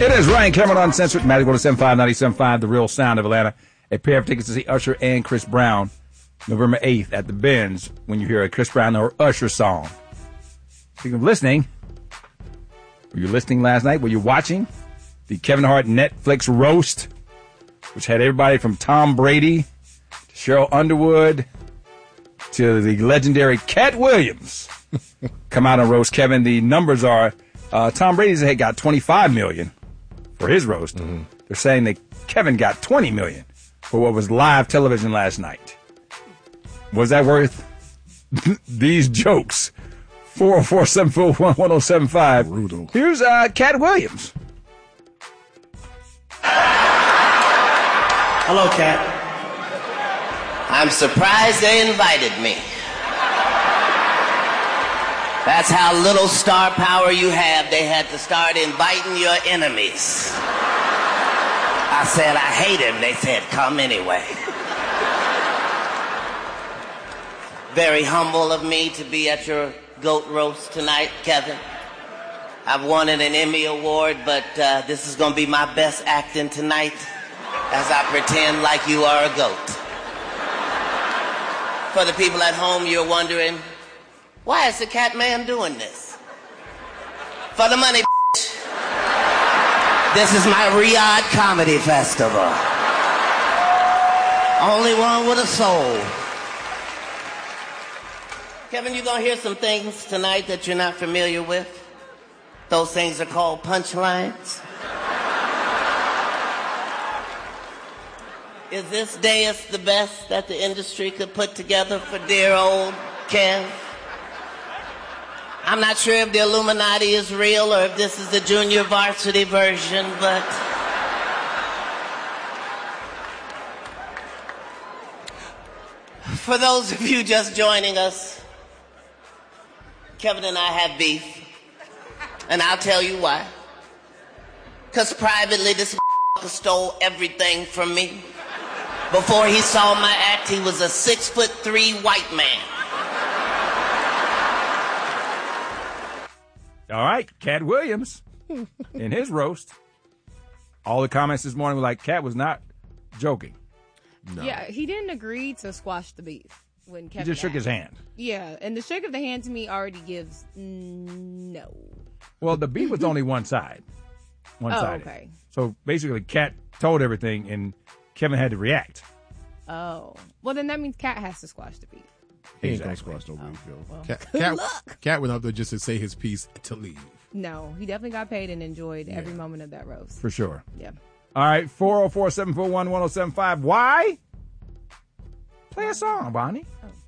It is Ryan Cameron Uncensored, Magic 107.5, 97.5, The Real Sound of Atlanta. A pair of tickets to see Usher and Chris Brown November 8th at the Benz when you hear a Chris Brown or Usher song. Speaking of listening, were you listening last night? Were you watching the Kevin Hart Netflix roast, which had everybody from Tom Brady to Sheryl Underwood to the legendary Cat Williams come out and roast Kevin? The numbers are Tom Brady's had got $25 million for his roast. Mm-hmm. They're saying that Kevin got $20 million for what was live television last night. Was that worth these jokes? 404-741-1075. Brutal. Here's Cat Williams. Hello, Cat. I'm surprised they invited me. That's how little star power you have. They had to start inviting your enemies. I said, I hate him. They said, come anyway. Very humble of me to be at your goat roast tonight, Kevin. I've won an Emmy Award, but this is going to be my best acting tonight as I pretend like you are a goat. For the people at home, you're wondering, why is the Cat Man doing this? For the money, bitch. This is my Riyadh Comedy Festival. Only one with a soul. Kevin, you're going to hear some things tonight that you're not familiar with. Those things are called punchlines. Is this dais the best that the industry could put together for dear old Kev? I'm not sure if the Illuminati is real or if this is the junior varsity version, but... For those of you just joining us, Kevin and I have beef, and I'll tell you why. Because privately, this stole everything from me. Before he saw my act, he was a 6'3" white man. All right, Cat Williams in his roast. All the comments this morning were like, Cat was not joking. No. Yeah, he didn't agree to squash the beef when Kevin He just shook his hand. Yeah, and the shake of the hand to me already gives no. Well, the beef was only one side. One-sided. Oh, okay. So basically, Cat told everything, and Kevin had to react. Oh. Well, then that means Cat has to squash the beef. He ain't gonna squash no beef, yo. Well, Cat went up there just to say his piece to leave. No, he definitely got paid and enjoyed every moment of that roast. For sure. Yeah. All right, 404-741-1075. Why? Play a song, Bonnie. Oh.